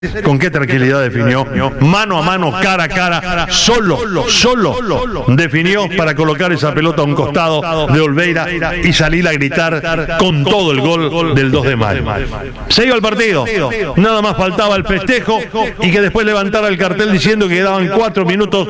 Con qué tranquilidad definió, mano a mano, cara a cara, solo definió para colocar esa pelota a un costado de Olveira y salir a gritar con todo el gol del 2 de mayo. Se iba el partido, nada más faltaba el festejo y que después levantara el cartel diciendo que quedaban 4 minutos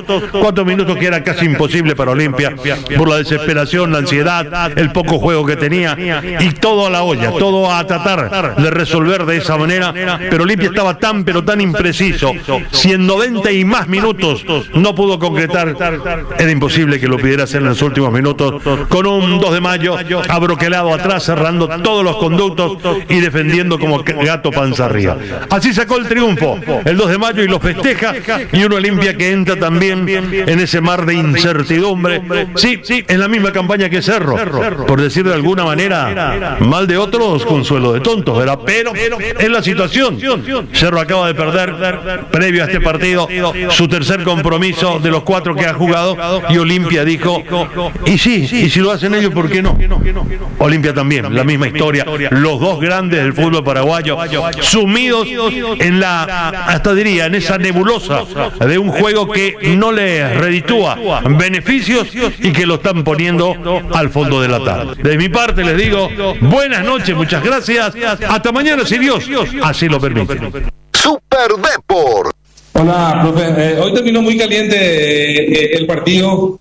que era casi imposible para Olimpia por la desesperación, la ansiedad, el poco juego que tenía y todo a la olla, todo a tratar de resolver de esa manera, pero Olimpia estaba tan impreciso. Si en 90 y más minutos no pudo concretar, era imposible que lo pudiera hacer en los últimos minutos con un 2 de mayo abroquelado atrás, cerrando todos los conductos y defendiendo como gato panza arriba. Así sacó el triunfo el 2 de mayo y lo festeja, y una Olimpia que entra también en ese mar de incertidumbre. Sí, en la misma campaña que Cerro, por decir de alguna manera, mal de otros, consuelo de tontos, ¿verdad? Pero es la situación. Cerro acaba de perder previo a este partido su tercer compromiso de los 4 que ha jugado, y Olimpia dijo, y si lo hacen ellos, ¿por qué no? Olimpia también, la misma historia, los dos grandes del fútbol paraguayo, sumidos en hasta diría, en esa nebulosa de un juego que no les reditúa beneficios y que lo están poniendo al fondo de la tarde. De mi parte les digo, buenas noches, muchas gracias, hasta mañana si Dios así lo permite. Super Depor. Hola, profe. Hoy terminó muy caliente el partido.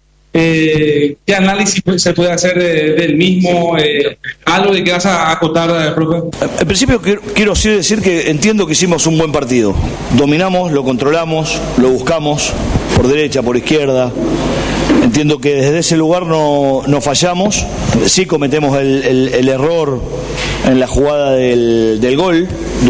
¿Qué análisis se puede hacer del mismo? ¿Algo de que vas a acotar, profe? En principio quiero decir que entiendo que hicimos un buen partido. Dominamos, lo controlamos, lo buscamos por derecha, por izquierda. Entiendo que desde ese lugar no fallamos. Sí cometemos el error en la jugada del gol,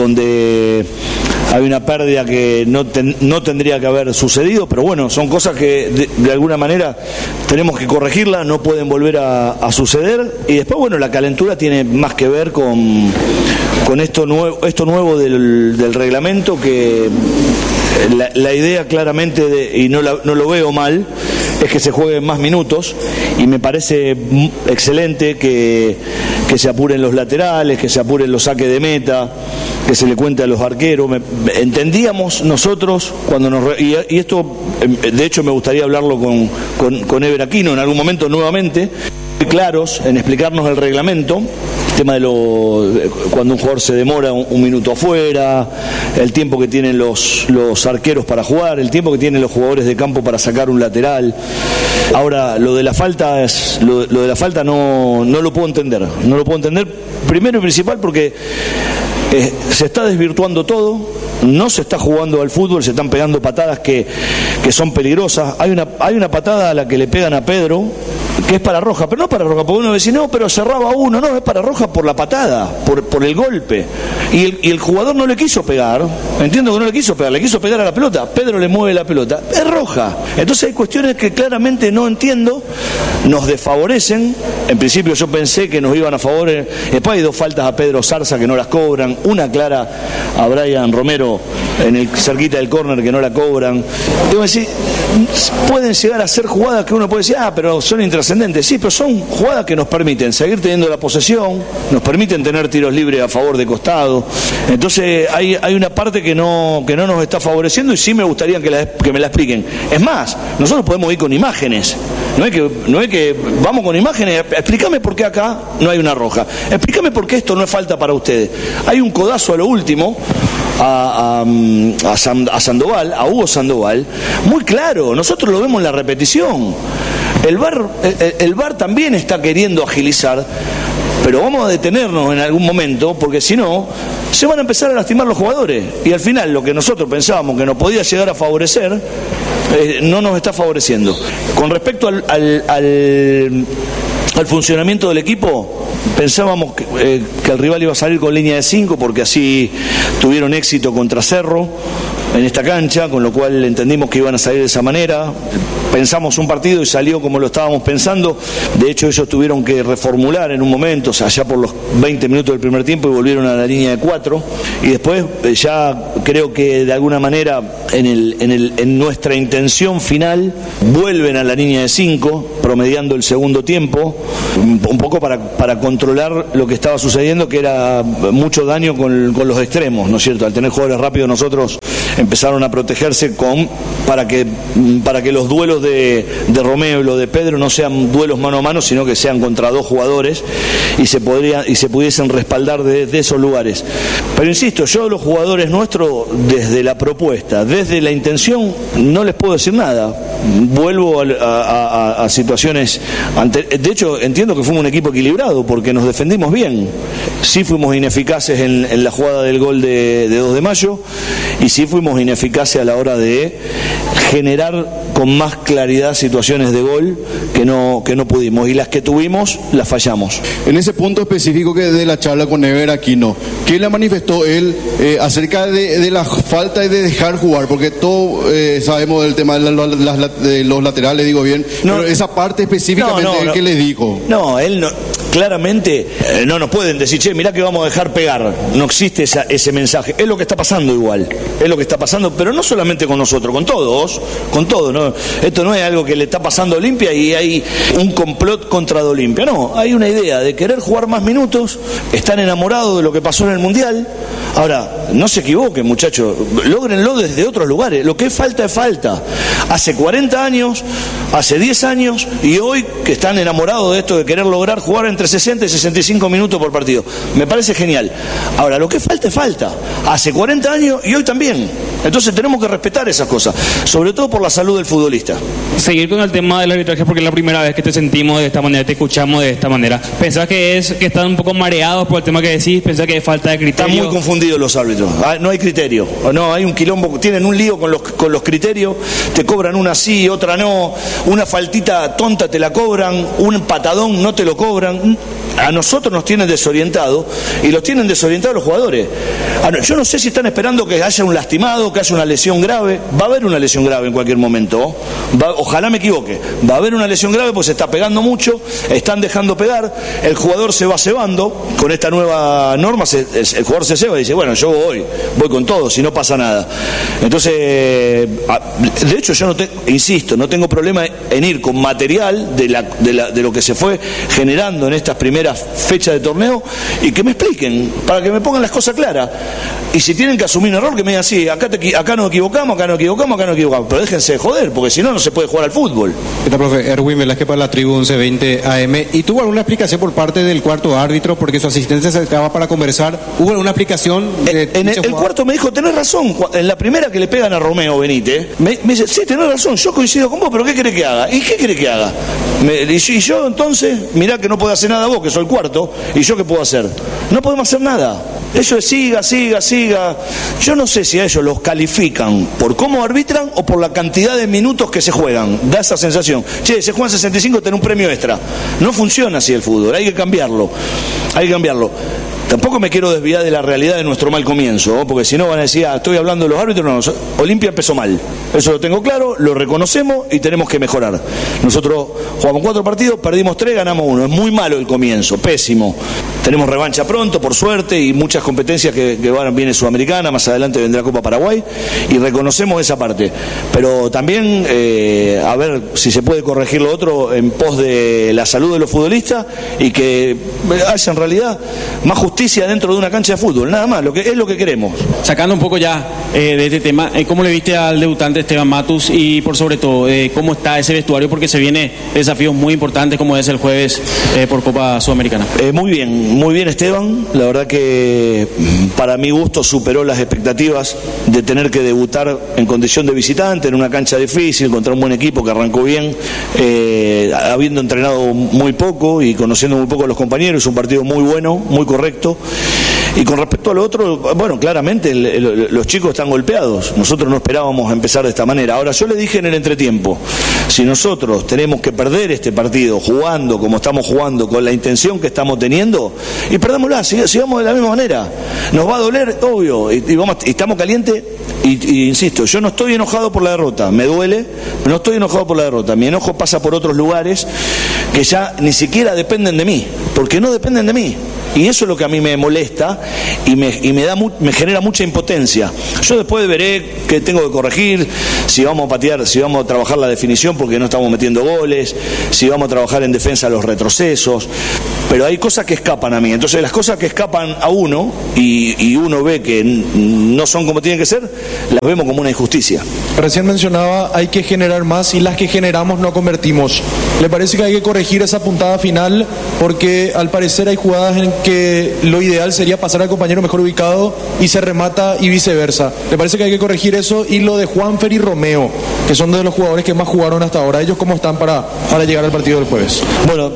donde hay una pérdida que no tendría que haber sucedido, pero bueno, son cosas que de alguna manera tenemos que corregirla, no pueden volver a suceder. Y después, bueno, la calentura tiene más que ver con esto nuevo del reglamento, que la idea claramente, y no lo veo mal, es que se jueguen más minutos, y me parece excelente que se apuren los laterales, que se apuren los saques de meta, que se le cuente a los arqueros. Entendíamos nosotros cuando y esto de hecho me gustaría hablarlo con Ever Aquino en algún momento nuevamente, claros en explicarnos el reglamento, el tema de cuando un jugador se demora un minuto afuera, el tiempo que tienen los arqueros para jugar, el tiempo que tienen los jugadores de campo para sacar un lateral. Ahora, lo de la falta no lo puedo entender. No lo puedo entender, primero y principal, porque se está desvirtuando todo, no se está jugando al fútbol, se están pegando patadas que son peligrosas. Hay una patada a la que le pegan a Pedro, que es para roja, pero no para roja, porque uno dice, no, pero cerraba uno, no, es para roja por la patada, por el golpe. Y el jugador no le quiso pegar, entiendo que no le quiso pegar a la pelota, Pedro le mueve la pelota, es roja. Entonces hay cuestiones que claramente no entiendo, nos desfavorecen. En principio yo pensé que nos iban a favorecer. Después hay 2 faltas a Pedro Zarza que no las cobran, una clara a Brian Romero cerquita del córner que no la cobran. Debo decir, pueden llegar a ser jugadas que uno puede decir, pero son intrascendentes. Sí, pero son jugadas que nos permiten seguir teniendo la posesión, nos permiten tener tiros libres a favor de costado. Entonces hay una parte que no nos está favoreciendo, y sí me gustaría que me la expliquen. Es más, nosotros podemos ir con imágenes. No es que vamos con imágenes. Explícame por qué acá no hay una roja. Explícame por qué esto no es falta para ustedes. Hay un codazo a lo último a Sandoval, a Hugo Sandoval, muy claro. Nosotros lo vemos en la repetición. El VAR también está queriendo agilizar, pero vamos a detenernos en algún momento, porque si no, se van a empezar a lastimar los jugadores, y al final lo que nosotros pensábamos que nos podía llegar a favorecer, no nos está favoreciendo. Con respecto al funcionamiento del equipo, pensábamos que el rival iba a salir con línea de 5, porque así tuvieron éxito contra Cerro. en esta cancha, con lo cual entendimos que iban a salir de esa manera. Pensamos un partido y salió como lo estábamos pensando. De hecho, ellos tuvieron que reformular en un momento, o sea, allá por los 20 minutos del primer tiempo, y volvieron a la línea de 4. Y después ya creo que de alguna manera en nuestra intención final vuelven a la línea de 5, promediando el segundo tiempo, un poco para controlar lo que estaba sucediendo, que era mucho daño con los extremos, ¿no es cierto? Al tener jugadores rápidos, nosotros empezaron a protegerse para que los duelos de Romeo y los de Pedro no sean duelos mano a mano, sino que sean contra dos jugadores y se pudiesen respaldar desde esos lugares. Pero insisto, yo los jugadores nuestros, desde la propuesta, desde la intención, no les puedo decir nada. Vuelvo a situaciones de hecho, entiendo que fuimos un equipo equilibrado porque nos defendimos bien. Sí fuimos ineficaces en la jugada del gol de 2 de mayo y sí fuimos ineficaces a la hora de generar con más claridad situaciones de gol que no pudimos, y las que tuvimos las fallamos. En ese punto específico que de la charla con Ever Aquino, ¿qué le manifestó él acerca de la falta de dejar jugar? Porque todos sabemos del tema de los laterales, digo bien, pero esa parte específicamente ¿qué le dijo? No, él no, claramente no nos pueden decir, che, mirá que vamos a dejar pegar. No existe ese mensaje. Es lo que está pasando igual, es lo que está pasando, pero no solamente con nosotros, con todos, ¿no? Esto no es algo que le está pasando a Olimpia y hay un complot contra Olimpia, no, hay una idea de querer jugar más minutos, están enamorados de lo que pasó en el Mundial. Ahora, no se equivoquen, muchachos, lógrenlo desde otros lugares. Lo que es falta es falta. Hace 40 años, hace 10 años y hoy que están enamorados de esto de querer lograr jugar entre 60 y 65 minutos por partido. Me parece genial. Ahora, lo que es falta es falta. Hace 40 años y hoy también. Entonces tenemos que respetar esas cosas, sobre todo por la salud del futbolista. Seguir con el tema del arbitraje, porque es la primera vez que te sentimos de esta manera, te escuchamos de esta manera. ¿Pensás que están un poco mareados por el tema que decís? ¿Pensás que hay falta de criterio? Están muy confundidos los árbitros. No hay criterio. No, hay un quilombo. Tienen un lío con los criterios. Te cobran una sí, otra no. Una faltita tonta te la cobran. Un patadón no te lo cobran. A nosotros nos tienen desorientados y los tienen desorientados los jugadores. Yo no sé si están esperando que haya un lastimado, que haya una lesión grave. Va a haber una lesión grave en cualquier momento. Ojalá me equivoque. Va a haber una lesión grave porque se está pegando mucho, están dejando pegar, el jugador se va cebando. Con esta nueva norma el jugador se ceba y dice, bueno, yo voy con todo, si no pasa nada. Entonces, de hecho yo insisto, no tengo problema en ir con material de lo que se fue generando en estas primeras fechas de torneo y que me expliquen, para que me pongan las cosas claras. Y si tienen que asumir un error, que me digan, sí, acá nos equivocamos, pero déjense de joder, porque si no, no se puede jugar al fútbol. ¿Qué tal, profe? Erwin Velázquez para la Tribu 1120 AM. ¿Y tuvo alguna explicación por parte del cuarto árbitro? Porque su asistente se acercaba para conversar. ¿Hubo alguna explicación? El cuarto me dijo, tenés razón. En la primera que le pegan a Romeo Benítez, me dice, sí, tenés razón, yo coincido con vos, pero ¿qué querés que haga? ¿Y qué querés que haga? Y yo entonces, mirá que no puedo hacer nada vos, que soy el cuarto, ¿y yo qué puedo hacer? No podemos hacer nada. Eso es siga. Yo no sé si a ellos los califican por cómo arbitran o por la cantidad de minutos que se juegan. Da esa sensación. Che, se juegan 65, tenés un premio extra. No funciona así el fútbol, hay que cambiarlo. Tampoco me quiero desviar de la realidad de nuestro mal comienzo, porque si no van a decir, estoy hablando de los árbitros. No, Olimpia empezó mal. Eso lo tengo claro, lo reconocemos y tenemos que mejorar. Nosotros jugamos 4 partidos, perdimos 3, ganamos 1. Es muy malo el comienzo, pésimo. Tenemos revancha pronto, por suerte, y muchas competencias que viene Sudamericana, más adelante vendrá Copa Paraguay, y reconocemos esa parte. Pero también, a ver si se puede corregir lo otro en pos de la salud de los futbolistas y que haya en realidad más justicia dentro de una cancha de fútbol, nada más, es lo que queremos. Sacando un poco ya de este tema, ¿cómo le viste al debutante Esteban Matus y por sobre todo cómo está ese vestuario? Porque se viene desafíos muy importantes como es el jueves por Copa Sudamericana. Muy bien Esteban, la verdad que para mi gusto superó las expectativas de tener que debutar en condición de visitante en una cancha difícil contra un buen equipo que arrancó bien, habiendo entrenado muy poco y conociendo muy poco a los compañeros. Un partido muy bueno, muy correcto. Y con respecto a lo otro, bueno, claramente los chicos están golpeados. Nosotros no esperábamos empezar de esta manera. Ahora, yo le dije en el entretiempo, si nosotros tenemos que perder este partido jugando como estamos jugando, con la intención que estamos teniendo, y perdámosla, sigamos de la misma manera. Nos va a doler, obvio, y estamos calientes, y insisto, yo no estoy enojado por la derrota, me duele, pero no estoy enojado por la derrota. Mi enojo pasa por otros lugares que ya ni siquiera dependen de mí, porque no dependen de mí. Y eso es lo que a mí me molesta y me genera mucha impotencia. Yo después veré qué tengo que corregir, si vamos a patear, si vamos a trabajar la definición porque no estamos metiendo goles, si vamos a trabajar en defensa los retrocesos, pero hay cosas que escapan a mí. Entonces las cosas que escapan a uno y uno ve que no son como tienen que ser, las vemos como una injusticia. Recién mencionaba, hay que generar más y las que generamos no convertimos. ¿Le parece que hay que corregir esa puntada final? Porque al parecer hay jugadas en que lo ideal sería pasar al compañero mejor ubicado y se remata y viceversa. ¿Le parece que hay que corregir eso? Y lo de Juanfer y Romeo, que son de los jugadores que más jugaron hasta ahora, ¿ellos cómo están para llegar al partido del jueves? Bueno,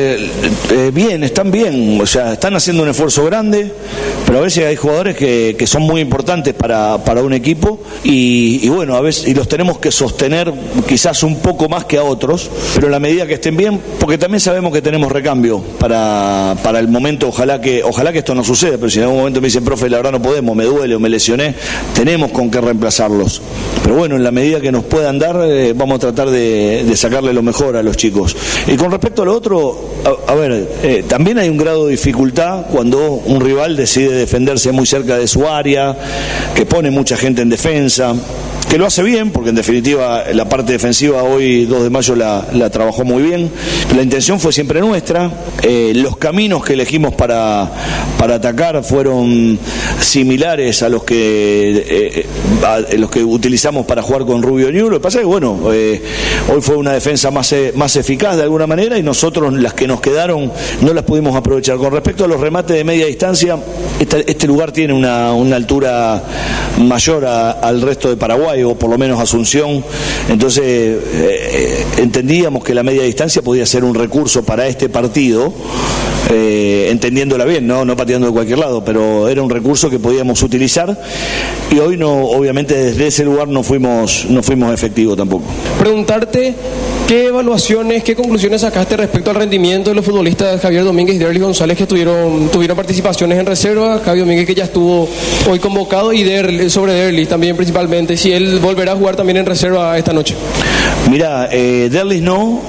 bien, están bien, o sea, están haciendo un esfuerzo grande, pero a veces hay jugadores que son muy importantes para un equipo y bueno, a veces y los tenemos que sostener quizás un poco más que a otros, pero en la medida que estén bien, porque también sabemos que tenemos recambio para el momento. Ojalá que esto no suceda, pero si en algún momento me dicen, profe, la verdad no podemos, me duele o me lesioné, tenemos con qué reemplazarlos. Pero bueno, en la medida que nos puedan dar, vamos a tratar de sacarle lo mejor a los chicos. Y con respecto a lo otro, también hay un grado de dificultad cuando un rival decide defenderse muy cerca de su área, que pone mucha gente en defensa, que lo hace bien, porque en definitiva la parte defensiva hoy 2 de mayo la trabajó muy bien. La intención fue siempre nuestra, los caminos que elegimos para atacar fueron similares a los que utilizamos para jugar con Rubio Ñu. Lo que pasa es que bueno, hoy fue una defensa más eficaz de alguna manera y nosotros las que nos quedaron no las pudimos aprovechar. Con respecto a los remates de media distancia, este lugar tiene una altura mayor al resto de Paraguay, o por lo menos Asunción, entonces entendíamos que la media distancia podía ser un recurso para este partido, entendiéndola bien, no pateando de cualquier lado, pero era un recurso que podíamos utilizar y hoy no, obviamente desde ese lugar no fuimos efectivos tampoco. Preguntarte qué evaluaciones, qué conclusiones sacaste respecto al rendimiento de los futbolistas Javier Domínguez y Derlis González, que tuvieron participaciones en reserva. Javier Domínguez, que ya estuvo hoy convocado, y sobre Derlis también principalmente, si él volverá a jugar también en reserva esta noche. Mira, Derlis no,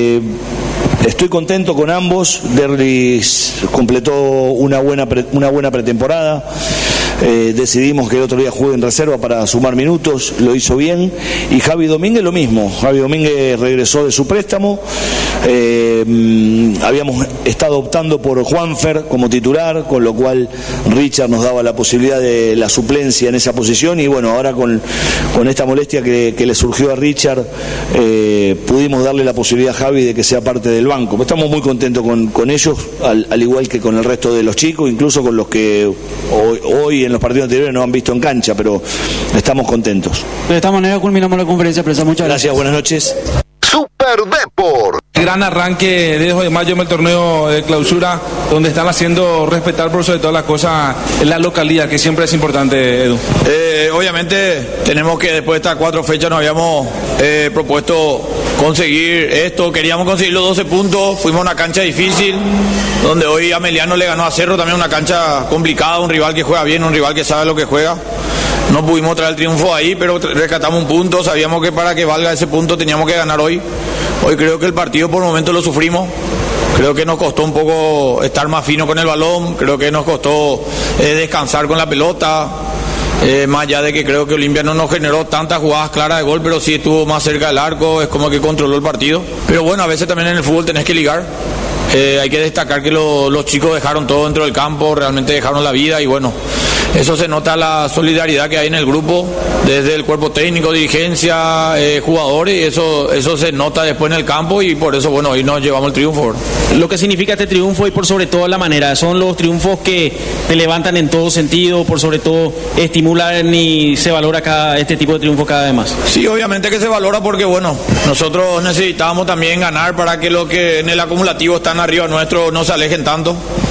estoy contento con ambos. Derlis completó una buena pretemporada. Decidimos que el otro día juegue en reserva para sumar minutos, lo hizo bien. Y Javi Domínguez lo mismo. Javi Domínguez regresó de su préstamo. Habíamos estado optando por Juanfer como titular, con lo cual Richard nos daba la posibilidad de la suplencia en esa posición. Y bueno, ahora con esta molestia que le surgió a Richard, pudimos darle la posibilidad a Javi de que sea parte del banco. Estamos muy contentos con ellos, al igual que con el resto de los chicos, incluso con los que hoy en los partidos anteriores no han visto en cancha, pero estamos contentos. De esta manera culminamos la conferencia de prensa. Muchas gracias. Buenas noches. Super Depor. Gran arranque de 2 de mayo en el torneo de clausura, donde están haciendo respetar por sobre todas las cosas la localidad, que siempre es importante, Edu. Obviamente tenemos que, después de estas 4 fechas, nos habíamos propuesto conseguir esto, queríamos conseguir los 12 puntos, fuimos a una cancha difícil, donde hoy Ameliano le ganó a Cerro, también una cancha complicada, un rival que juega bien, un rival que sabe lo que juega. No pudimos traer el triunfo ahí, pero rescatamos un punto, sabíamos que para que valga ese punto teníamos que ganar hoy. Hoy creo que el partido por el momento lo sufrimos. Creo que nos costó un poco estar más fino con el balón, creo que nos costó descansar con la pelota, más allá de que creo que Olimpia no nos generó tantas jugadas claras de gol, pero sí estuvo más cerca del arco, es como que controló el partido. Pero bueno, a veces también en el fútbol tenés que ligar. Hay que destacar que los chicos dejaron todo dentro del campo, realmente dejaron la vida y bueno, eso se nota la solidaridad que hay en el grupo, desde el cuerpo técnico, dirigencia, jugadores, y eso se nota después en el campo y por eso bueno, hoy nos llevamos el triunfo. Lo que significa este triunfo y por sobre todo la manera, son los triunfos que te levantan en todo sentido, por sobre todo estimulan y se valora este tipo de triunfo cada vez más. Sí, obviamente que se valora porque bueno, nosotros necesitábamos también ganar para que lo que en el acumulativo están arriba nuestro no se alejen tanto.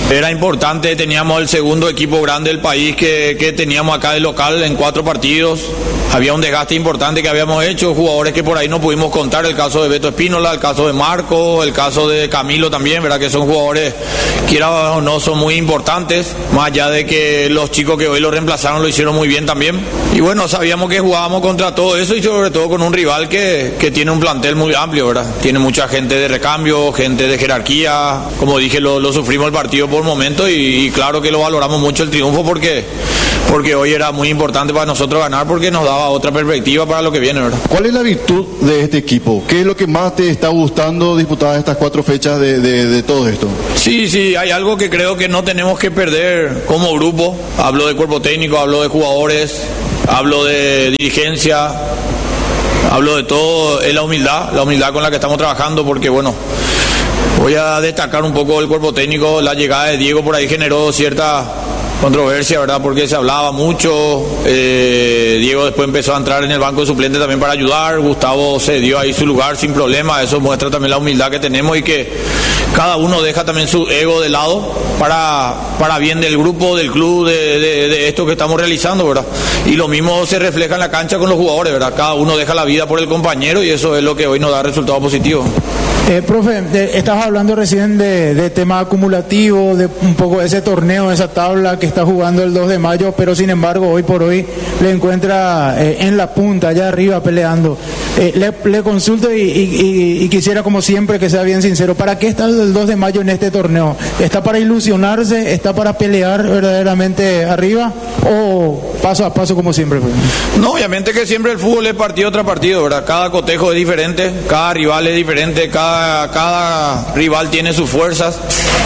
Era importante, teníamos el segundo equipo grande del país que teníamos acá de local en 4 partidos. Había un desgaste importante que habíamos hecho, jugadores que por ahí no pudimos contar, el caso de Beto Espínola, el caso de Marco, el caso de Camilo también, ¿verdad? Que son jugadores, quiera o no, son muy importantes, más allá de que los chicos que hoy lo reemplazaron lo hicieron muy bien también. Y bueno, sabíamos que jugábamos contra todo eso y sobre todo con un rival que tiene un plantel muy amplio, ¿verdad? Tiene mucha gente de recambio, gente de jerarquía, como dije, lo sufrimos el partido por momentos y claro que lo valoramos mucho el triunfo porque hoy era muy importante para nosotros ganar porque nos daba otra perspectiva para lo que viene, ¿verdad? ¿Cuál es la virtud de este equipo? ¿Qué es lo que más te está gustando disputar estas 4 fechas de todo esto? Sí, hay algo que creo que no tenemos que perder como grupo. Hablo de cuerpo técnico, hablo de jugadores, hablo de dirigencia, hablo de todo, es la humildad con la que estamos trabajando porque bueno, voy a destacar un poco el cuerpo técnico. La llegada de Diego por ahí generó cierta controversia, ¿verdad? Porque se hablaba mucho. Diego después empezó a entrar en el banco de suplentes también para ayudar. Gustavo se dio ahí su lugar sin problema. Eso muestra también la humildad que tenemos y que cada uno deja también su ego de lado para bien del grupo, del club, de esto que estamos realizando, ¿verdad? Y lo mismo se refleja en la cancha con los jugadores, ¿verdad? Cada uno deja la vida por el compañero y eso es lo que hoy nos da resultados positivos. Profe, estabas hablando recién de tema acumulativo, de un poco ese torneo, esa tabla que está jugando el 2 de mayo, pero sin embargo hoy por hoy le encuentra en la punta, allá arriba peleando. Le consulto y quisiera como siempre que sea bien sincero, ¿para qué está el 2 de mayo en este torneo? ¿Está para ilusionarse? ¿Está para pelear verdaderamente arriba? ¿O paso a paso como siempre? No, obviamente que siempre el fútbol es partido tras partido, ¿verdad? Cada cotejo es diferente, cada rival es diferente, cada rival tiene sus fuerzas.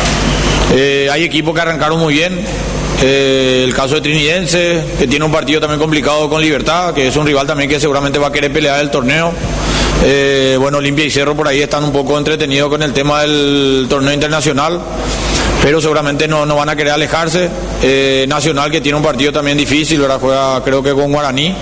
Hay equipos que arrancaron muy bien. El caso de Trinidense, que tiene un partido también complicado con Libertad, que es un rival también que seguramente va a querer pelear el torneo. Bueno, Olimpia y Cerro por ahí están un poco entretenidos con el tema del torneo internacional, pero seguramente no van a querer alejarse. Nacional, que tiene un partido también difícil, ¿verdad? Juega creo que con Guaraní.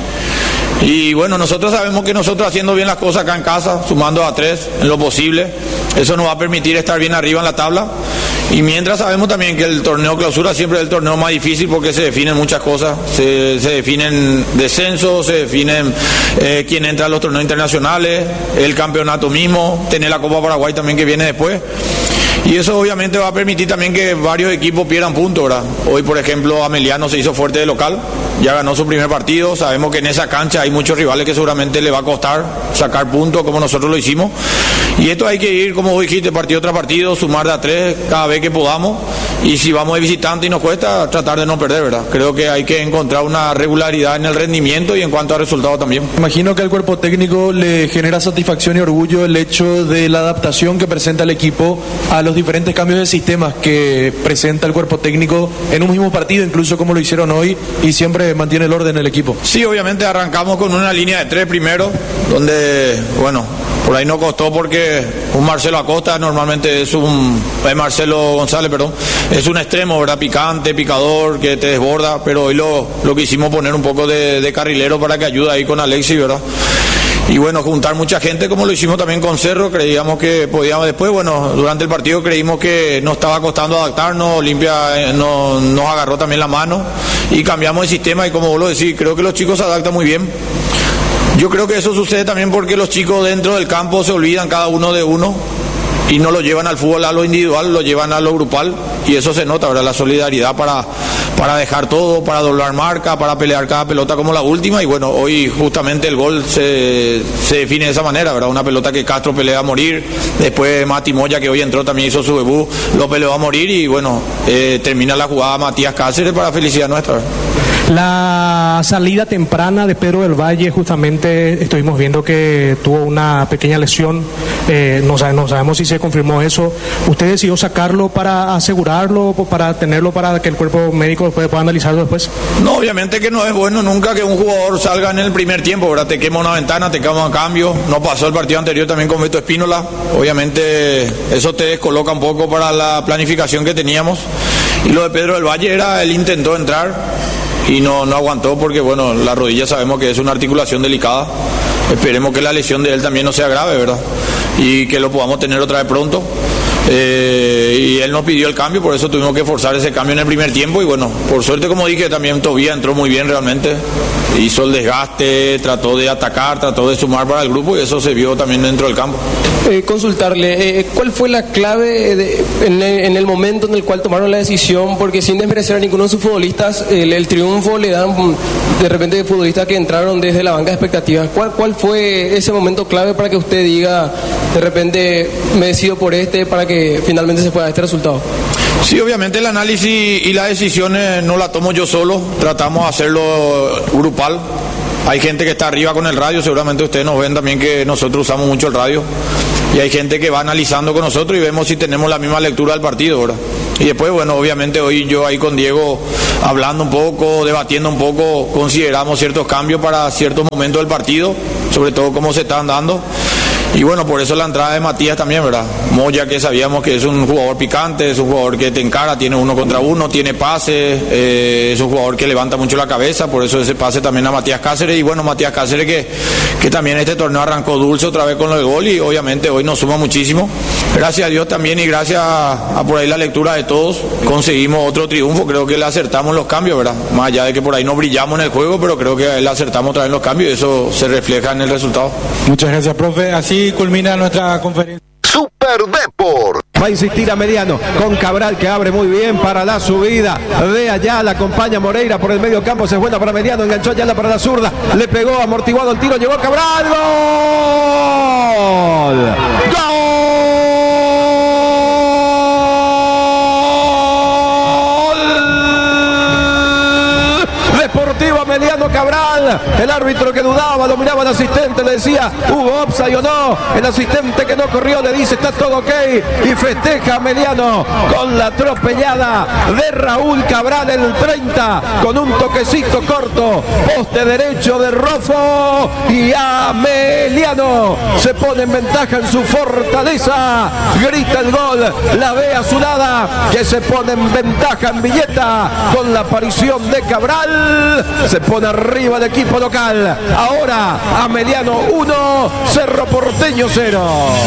Y bueno, nosotros sabemos que nosotros haciendo bien las cosas acá en casa, sumando a 3 en lo posible, eso nos va a permitir estar bien arriba en la tabla. Y mientras sabemos también que el torneo clausura siempre es el torneo más difícil porque se definen muchas cosas, se definen descensos, se definen quién entra a los torneos internacionales, el campeonato mismo, tener la Copa Paraguay también que viene después. Y eso obviamente va a permitir también que varios equipos pierdan puntos, ¿verdad? Hoy, por ejemplo, Ameliano se hizo fuerte de local, ya ganó su primer partido. Sabemos que en esa cancha hay muchos rivales que seguramente le va a costar sacar puntos como nosotros lo hicimos. Y esto hay que ir, como vos dijiste, partido tras partido, sumar de a 3 cada vez que podamos. Y si vamos de visitante y nos cuesta, tratar de no perder, ¿verdad? Creo que hay que encontrar una regularidad en el rendimiento y en cuanto a resultados también. Imagino que al cuerpo técnico le genera satisfacción y orgullo el hecho de la adaptación que presenta el equipo a los diferentes cambios de sistemas que presenta el cuerpo técnico en un mismo partido, incluso como lo hicieron hoy, y siempre mantiene el orden el equipo. Sí, obviamente arrancamos con una línea de 3 primero, donde, bueno, por ahí no costó porque un Marcelo Acosta normalmente es Marcelo González, perdón, es un extremo, ¿verdad? Picante, picador, que te desborda, pero hoy lo que hicimos poner un poco de carrilero para que ayude ahí con Alexis, ¿verdad? Y bueno, juntar mucha gente como lo hicimos también con Cerro, creíamos que podíamos después, bueno, durante el partido creímos que nos estaba costando adaptarnos, Olimpia nos agarró también la mano y cambiamos de sistema y como vos lo decís, creo que los chicos se adaptan muy bien. Yo creo que eso sucede también porque los chicos dentro del campo se olvidan cada uno de uno y no lo llevan al fútbol a lo individual, lo llevan a lo grupal y eso se nota, ¿verdad? La solidaridad para dejar todo, para doblar marca, para pelear cada pelota como la última y bueno, hoy justamente el gol se define de esa manera, ¿verdad? Una pelota que Castro pelea a morir, después Mati Moya que hoy entró también hizo su debut, lo peleó a morir y bueno, termina la jugada Matías Cáceres para felicidad nuestra, ¿verdad? La salida temprana de Pedro del Valle, justamente estuvimos viendo que tuvo una pequeña lesión, no sabemos si se confirmó eso. ¿Usted decidió sacarlo para asegurarlo, para tenerlo para que el cuerpo médico pueda analizarlo después? No, obviamente que no es bueno nunca que un jugador salga en el primer tiempo, ¿verdad? Te quema una ventana, te quema un cambio. No pasó el partido anterior también con Beto Espínola. Obviamente eso te descoloca un poco para la planificación que teníamos. Y lo de Pedro del Valle él intentó entrar y no aguantó porque bueno, la rodilla sabemos que es una articulación delicada. Esperemos que la lesión de él también no sea grave, ¿verdad? Y que lo podamos tener otra vez pronto. y él nos pidió el cambio, por eso tuvimos que forzar ese cambio en el primer tiempo y bueno, por suerte, como dije, también Tobías entró muy bien realmente, hizo el desgaste, trató de atacar, trató de sumar para el grupo y eso se vio también dentro del campo. Consultarle, ¿cuál fue la clave en el momento en el cual tomaron la decisión? Porque sin desmerecer a ninguno de sus futbolistas, el triunfo le dan de repente futbolistas que entraron desde la banca de expectativas. ¿Cuál fue ese momento clave para que usted diga, de repente me decido por para que finalmente se pueda dar este resultado? Sí, obviamente el análisis y las decisiones no las tomo yo solo, tratamos de hacerlo grupal. Hay gente que está arriba con el radio, seguramente ustedes nos ven también que nosotros usamos mucho el radio. Y hay gente que va analizando con nosotros y vemos si tenemos la misma lectura del partido, ¿verdad? Y después, bueno, obviamente hoy yo ahí con Diego hablando un poco, debatiendo un poco, consideramos ciertos cambios para ciertos momentos del partido, sobre todo cómo se están dando. Y bueno, por eso la entrada de Matías también, ¿verdad? Moya, que sabíamos que es un jugador picante, es un jugador que te encara, tiene 1 contra 1, tiene pase, es un jugador que levanta mucho la cabeza, por eso ese pase también a Matías Cáceres. Y bueno, Matías Cáceres que también este torneo arrancó dulce otra vez con el gol y obviamente hoy nos suma muchísimo. Gracias a Dios también y gracias a por ahí la lectura de todos, conseguimos otro triunfo, creo que le acertamos los cambios, ¿verdad? Más allá de que por ahí no brillamos en el juego, pero creo que le acertamos otra vez los cambios y eso se refleja en el resultado. Muchas gracias, profe. Así culmina nuestra conferencia. Super Depor. Va a insistir a Mediano con Cabral que abre muy bien para la subida de Ayala, acompaña Moreira por el medio campo, se buena para Mediano, enganchó Ayala para la zurda, le pegó amortiguado el tiro, llegó Cabral, ¡gol! ¡Gol! Deportivo Mediano Cabral, el árbitro que dudaba, lo miraba al asistente, le decía, ¿hubo offside o no? El asistente que no corrió le dice, está todo ok, y festeja Mediano con la atropellada de Raúl Cabral, el 30, con un toquecito corto, poste derecho de Rofo, y Ameliano se pone en ventaja en su fortaleza, grita el gol, la ve azulada, que se pone en ventaja en Villeta, con la aparición de Cabral, se pone arriba el equipo local. Ahora Ameliano 1, Cerro Porteño 0.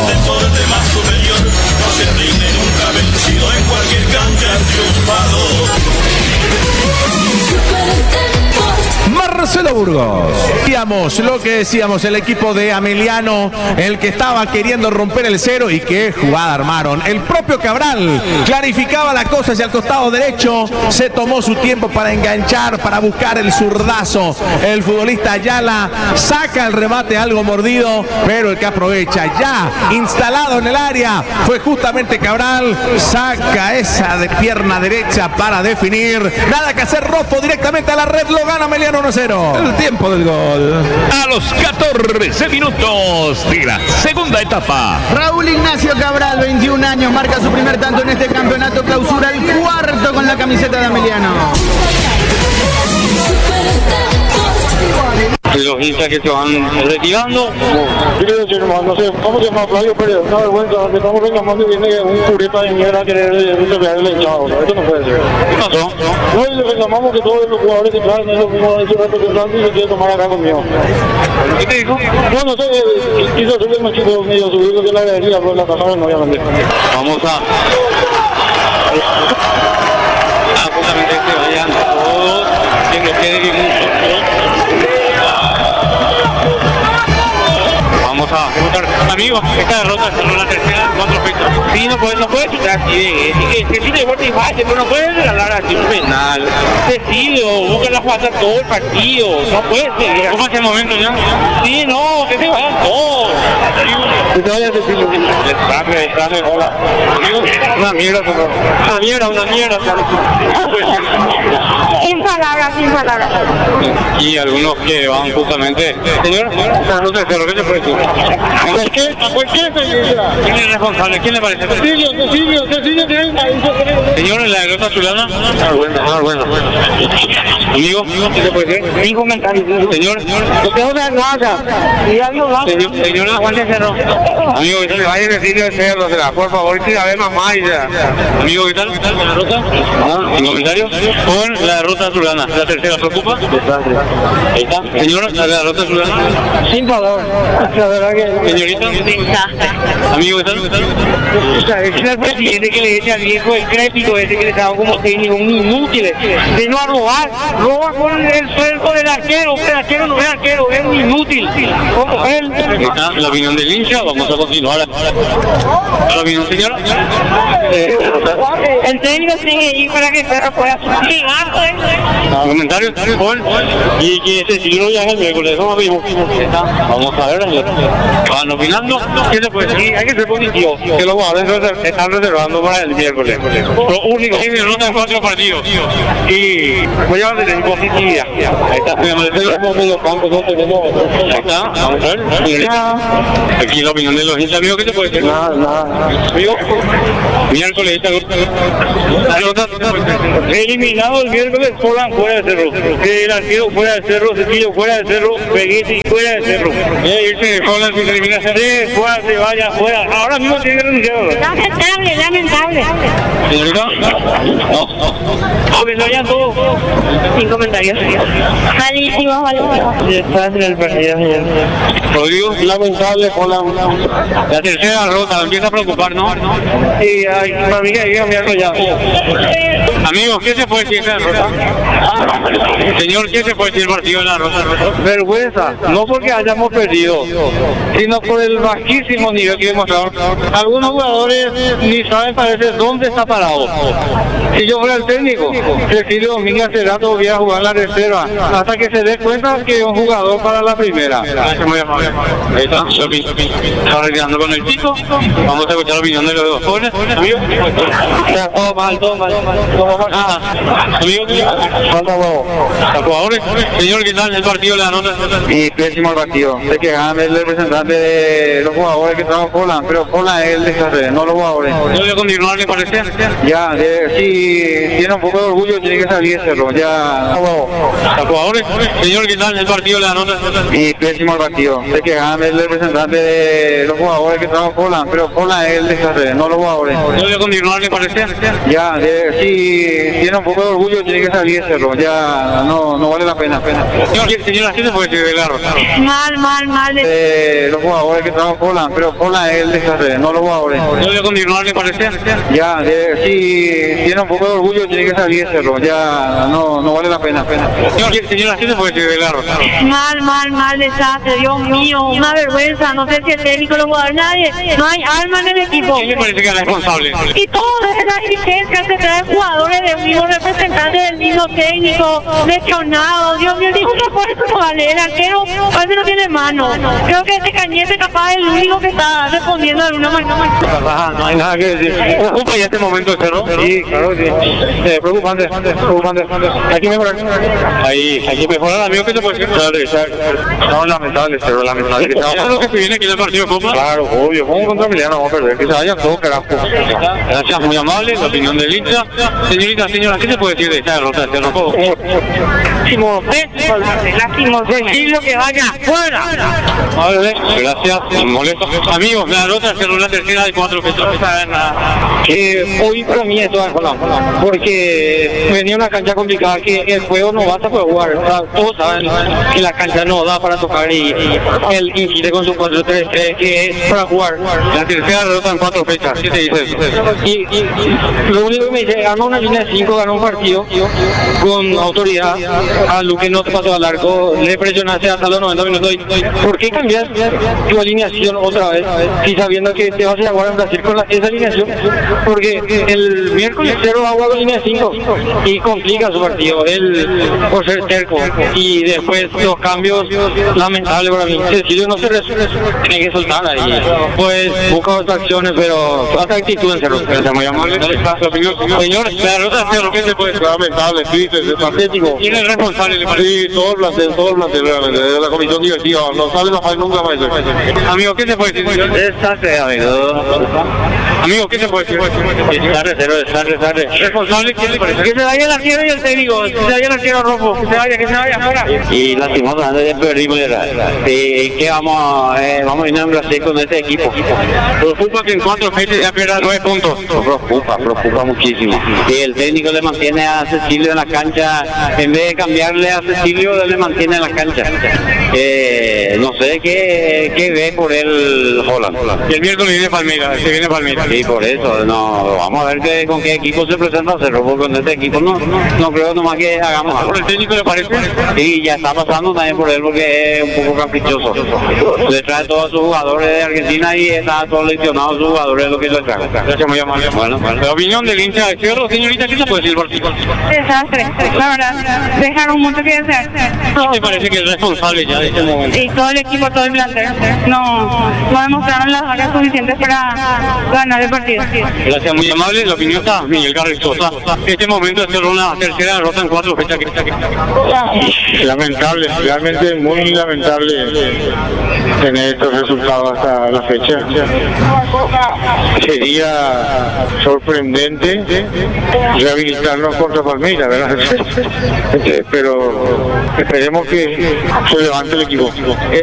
Marcelo Burgos. Lo que decíamos, el equipo de Ameliano, el que estaba queriendo romper el 0 y qué jugada armaron. El propio Cabral clarificaba la cosa hacia el costado derecho, se tomó su tiempo para enganchar, para buscar el zurdazo. El futbolista Ayala saca el remate algo mordido, pero el que aprovecha ya instalado en el área fue justamente Cabral, saca esa de pierna derecha para definir. Nada que hacer, Rofo directamente a la red, lo gana Ameliano 1-0. El tiempo del gol. A los 14 minutos de la segunda etapa. Raúl Ignacio Cabral, 21 años, marca su primer tanto en este campeonato clausura, el cuarto con la camiseta de Ameliano. Los hinchas que se van retirando. No sé, ¿cómo se llama Flavio Pérez? Una vergüenza, estamos reclamando que viene un pureta de mierda a querer el hinchado. Esto no puede ser. ¿Qué pasó? No, le reclamamos que todos los jugadores que traen esos mismos de su representante y se quieren tomar acá conmigo. ¿Qué te dijo? No sé, quiso subir un chico medio subido que la galería, pero la pasaron no obviamente. Vamos a justamente que vayan todos, que nos quede bien mucho. Vamos a votar. Amigos, esta derrota es la tercera en 4 fechas. Sí, no puede quitar así de decide de vuelta y fácil, pero no puede regalar así un penal. Decide o busca la falta todo el partido. No puede ser. ¿Cómo hace el momento ya? Sí, no, que se vayan todos. Que te vayan a decir lo que Dame, hola. Amigos, una mierda. Una mierda. Sin palabras. Y algunos que van justamente. Señor, no sé, pero ¿qué se puede decir? ¿Por qué? ¿Quién es responsable? ¿Quién le parece? Cecilio, señor, en la derrota chulana. Bueno. Amigo, ¿qué se puede decir? Mi comentario. Señor, no tengo nada. Y adiós, señora, aguante Cerro. Amigo, que se le vaya a decir de Cerro, por favor, que la ve mamá y ya. Amigo, ¿qué tal? ¿La derrota? ¿En comentario? Con la derrota chulana. ¿La tercera preocupa? Ahí está. Señora, la derrota chulana. Sin palabras. La verdad que... Señorita. desastre. Amigo, es el presidente que le dice al viejo decrépito ese que le estaba como técnico, un inútil. Vino a robar, roba con el sueldo del arquero, el arquero no es arquero, es un inútil. Como él. ¿Está la opinión del hincha? Vamos a continuar. ¿La opinión, señora? El técnico tiene que ir para que el perro pueda llegar. Comentarios, y que ese siglo ya es el miércoles, eso mismo. Vamos a ver, van opinando. ¿Qué se puede decir? Hay que ser positivo, que los jugadores están reservando para el miércoles. Lo único que se nota en 4 partidos. Y voy a tener positividad. Ahí está, tenemos medio campo, no tenemos. Ahí está, vamos a ver. Aquí la opinión de los hinchas, amigo, ¿qué se puede decir? Nada. Amigo, miércoles, la nota eliminado el miércoles, Polan fuera de Cerro, el arquero fuera de Cerro, Cecilio fuera de Cerro, Peguetti fuera de Cerro. Irse Polan sin eliminación, fuera, se vaya, fuera. Ahora mismo tiene que renunciar. Lamentable. Señorita, no. Porque no hayan todos. Sin comentarios. Malísimo. Desastre el partido, señor. Rodrigo, lamentable, Polan. La tercera derrota, empieza a preocupar, ¿no? Sí, para mí que hay que cambiarlo ya. Amigos, ¿qué se puede decir de la derrota? Señor, ¿qué se puede decir del partido de la derrota? Vergüenza, no porque hayamos perdido, sino por el bajísimo nivel que demostraron. Algunos jugadores ni saben, parece, dónde está parado. Si yo fuera el técnico, Cecilio Domínguez hace rato voy a jugar en la reserva, hasta que se dé cuenta que es un jugador para la primera. Gracias, muy amable. Ahí está, está retirando con el chico. Vamos a escuchar la opinión de los dos jóvenes. Amigo, todo mal. Amigo, falta huevo. Los jugadores, señor, ¿qué tal el partido de la nota? Y pésimo el partido. Sé que gana el representante de los jugadores que trabajan Polan, pero Polan es el desastre, no los jugadores. ¿No le continuar, le parece? Ya, si tiene un poco de orgullo, tiene que salir de Cerro. Ya, huevo. Los jugadores, señor, ¿qué tal el partido de la nota? Y pésimo el partido. Sé que gana el representante de los jugadores que trabajan Polan, pero Polan es el desastre, no los jugadores. ¿No le continuar, le parece? Ya, si tiene un poco de orgullo, tiene que salir de Cerro. Ya, no vale la pena. Señora, ¿qué se puede decir de la derrota? Mal. Los jugadores que trabajan Polan, pero Polan es el desastre, no los jugadores. ¿No le continuar, le parece? Ya, si tiene un poco de orgullo, tiene que salir de Cerro. Ya, no vale la pena. Señora, ¿qué se puede decir de la derrota? Mal, desastre, Dios mío, una vergüenza, no sé si el técnico, los jugadores, nadie, no hay alma en el equipo. ¿Quién le parece que es responsable? Y todo es la dirigencia, se traen jugadores del mismo representante, del mismo técnico, lesionados. Dios mío, dijo que por eso no vale, el arquero parece no tiene mano. Creo que este Cañete capaz es el único que está respondiendo de alguna manera. No hay nada que decir. ¿Preocupa ya este momento, Cerro? Sí, claro que sí. Preocupante. Hay que mejorar. Hay que mejorar, amigo, ¿qué te puede decir? No, lamentable, Cerro, lamentable. ¿Ya lo que viene aquí en el partido de Copa? Claro, obvio, vamos contra Emiliano, vamos a perder, que se vayan todos, carajo. Gracias, muy amable, la opinión del hincha. Señora, ¿qué se puede decir de esta derrota de Cerro? Lástima, Cecilio que vaya afuera. Gracias, molesto. Amigos, la derrota Cerro, la tercera de 4 fechas. Hoy para mí esto es porque venía una cancha complicada, que el juego no basta para jugar. O sea, todos saben que la cancha no da para tocar y él incide con su 4-3-3 que es para jugar. La tercera derrota en 4 fechas. ¿Qué te dice eso? Y lo único que me dice, ganó una línea de 5, ganó un partido con autoridad. A Luque no te pasó al arco, le presionaste hasta los 90 minutos. ¿Por qué cambias tu alineación otra vez? Si sabiendo que te vas a jugar en Brasil con esa alineación, porque el miércoles Cerro va a jugar con línea de 5 y complica su partido, él por ser terco. Y después los cambios, lamentables para mí. Cecilio no se resuelve, tiene que soltar ahí. Pues busca otras acciones, pero hasta actitud en Cerro. Gracias, muy amable. Señor, la derrota de Cerro, ¿qué se puede decir? Lamentable, triste, patético. ¿Quién es el responsable? Sí, todo el plantel, realmente, de la comisión directiva. No sale la falla nunca más. Amigo, ¿qué se puede decir? Desastre, amigo. Amigo, ¿qué se puede decir? Desastre. ¿Responsable? ¿Quién le parece? Que se vaya el arquero y el técnico, que se vaya el arquero rojo, que se vaya ahora. Y lastimosamente perdimos ¿qué vamos a ir a Brasil con este equipo? Preocupa que en 4 fechas ya pierda 9 puntos. Preocupa muchísimo. Y el técnico le mantiene a Cecilio en la cancha, en vez de cambiarle a Cecilio, le mantiene en la cancha. No sé qué ve por él Holland. Y el miércoles viene Palmeiras, se viene Palmeiras. Y por eso, no, vamos a ver con qué equipo se presenta Cerro, porque con este equipo no creo nomás que hagamos algo. ¿Por el técnico le parece? Y ya está pasando también por él porque es un poco caprichoso. Le trae todos sus jugadores de Argentina y está todo lesionado sus jugadores de lo que le trae. Gracias, muy amable. Bueno. La opinión del hincha de Cerro, señorita, ¿qué se puede decir? Desastre, la verdad, dejaron mucho que desear. ¿Quién te parece que es responsable ya de este momento? Y todo el equipo, todo el plantel, no demostraron las ganas suficientes para ganar el partido. Gracias, muy amable. La opinión está Miguel Carrizosa. Este momento es una tercera derrota en 4 fechas. Lamentable, realmente muy lamentable tener estos resultados hasta la fecha. Sería sorprendente rehabilitarnos contra Palmeiras, ¿verdad? Pero esperemos que se levante el equipo.